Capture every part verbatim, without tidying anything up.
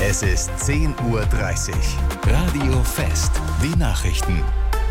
Es ist zehn Uhr dreißig. Radio Fest. Die Nachrichten.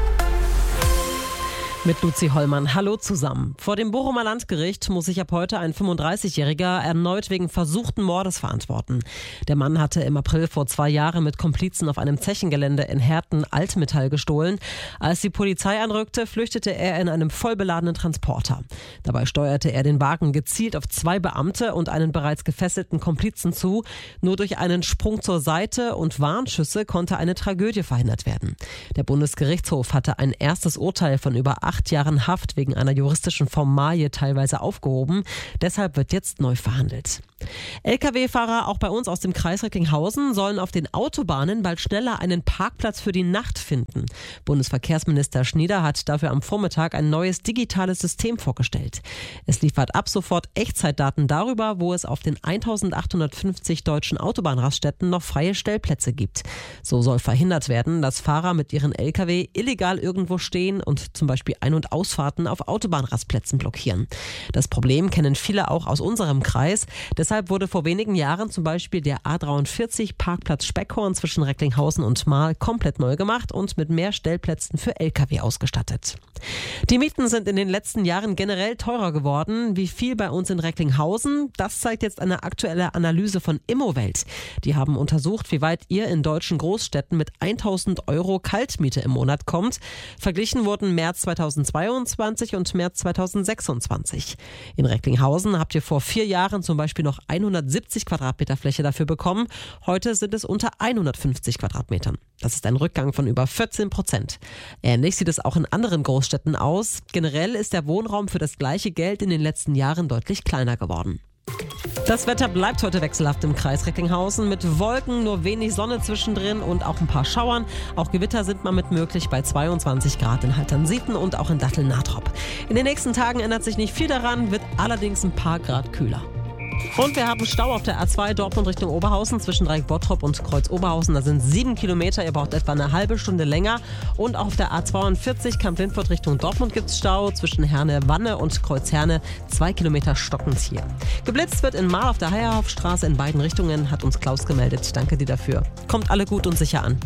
Mit Luzi Hollmann. Hallo zusammen. Vor dem Bochumer Landgericht muss sich ab heute ein fünfunddreißigjähriger erneut wegen versuchten Mordes verantworten. Der Mann hatte im April vor zwei Jahren mit Komplizen auf einem Zechengelände in Herten Altmetall gestohlen. Als die Polizei anrückte, flüchtete er in einem vollbeladenen Transporter. Dabei steuerte er den Wagen gezielt auf zwei Beamte und einen bereits gefesselten Komplizen zu. Nur durch einen Sprung zur Seite und Warnschüsse konnte eine Tragödie verhindert werden. Der Bundesgerichtshof hatte ein erstes Urteil von über acht Jahren Haft wegen einer juristischen Formalie teilweise aufgehoben. Deshalb wird jetzt neu verhandelt. L K W-Fahrer auch bei uns aus dem Kreis Recklinghausen sollen auf den Autobahnen bald schneller einen Parkplatz für die Nacht finden. Bundesverkehrsminister Schnieder hat dafür am Vormittag ein neues digitales System vorgestellt. Es liefert ab sofort Echtzeitdaten darüber, wo es auf den eintausendachthundertfünfzig deutschen Autobahnraststätten noch freie Stellplätze gibt. So soll verhindert werden, dass Fahrer mit ihren L K W illegal irgendwo stehen und zum Beispiel Ein- und Ausfahrten auf Autobahnrastplätzen blockieren. Das Problem kennen viele auch aus unserem Kreis. Deshalb wurde vor wenigen Jahren zum Beispiel der A dreiundvierzig Parkplatz Speckhorn zwischen Recklinghausen und Marl komplett neu gemacht und mit mehr Stellplätzen für L K W ausgestattet. Die Mieten sind in den letzten Jahren generell teurer geworden. Wie viel bei uns in Recklinghausen? Das zeigt jetzt eine aktuelle Analyse von Immowelt. Die haben untersucht, wie weit ihr in deutschen Großstädten mit eintausend Euro Kaltmiete im Monat kommt. Verglichen wurden März zweitausendzweiundzwanzig und März zweitausendsechsundzwanzig. In Recklinghausen habt ihr vor vier Jahren zum Beispiel noch hundertsiebzig Quadratmeter Fläche dafür bekommen. Heute sind es unter hundertfünfzig Quadratmetern. Das ist ein Rückgang von über vierzehn Prozent. Ähnlich sieht es auch in anderen Großstädten aus. Generell ist der Wohnraum für das gleiche Geld in den letzten Jahren deutlich kleiner geworden. Das Wetter bleibt heute wechselhaft im Kreis Recklinghausen mit Wolken, nur wenig Sonne zwischendrin und auch ein paar Schauern. Auch Gewitter sind mal mit möglich bei zweiundzwanzig Grad in Haltern-Sieten und auch in Datteln-Natrop. In den nächsten Tagen ändert sich nicht viel daran, wird allerdings ein paar Grad kühler. Und wir haben Stau auf der A zwei Dortmund Richtung Oberhausen zwischen Dreieck-Bottrop und Kreuz-Oberhausen. Da sind sieben Kilometer, ihr braucht etwa eine halbe Stunde länger. Und auch auf der A zweiundvierzig Kamp-Lindfort Richtung Dortmund gibt es Stau zwischen Herne-Wanne und Kreuz-Herne. Zwei Kilometer stockend hier. Geblitzt wird in Marl auf der Heierhofstraße in beiden Richtungen, hat uns Klaus gemeldet. Danke dir dafür. Kommt alle gut und sicher an.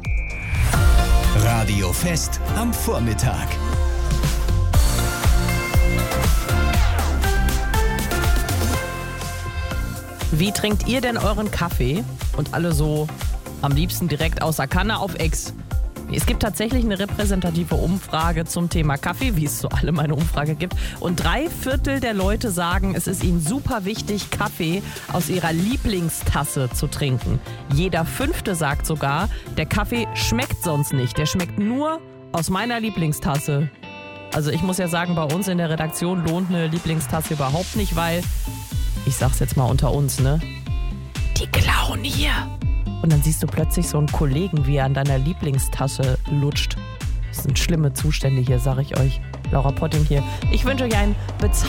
Radio Fest am Vormittag. Wie trinkt ihr denn euren Kaffee? Und alle so am liebsten direkt aus der Kanne auf Ex. Es gibt tatsächlich eine repräsentative Umfrage zum Thema Kaffee, wie es so alle meine Umfrage gibt. Und drei Viertel der Leute sagen, es ist ihnen super wichtig, Kaffee aus ihrer Lieblingstasse zu trinken. Jeder Fünfte sagt sogar, der Kaffee schmeckt sonst nicht. Der schmeckt nur aus meiner Lieblingstasse. Also ich muss ja sagen, bei uns in der Redaktion lohnt eine Lieblingstasse überhaupt nicht, weil... Ich sag's jetzt mal unter uns, ne? Die klauen hier. Und dann siehst du plötzlich so einen Kollegen, wie er an deiner Lieblingstasche lutscht. Das sind schlimme Zustände hier, sag ich euch. Laura Potting hier. Ich wünsche euch einen bezaubernden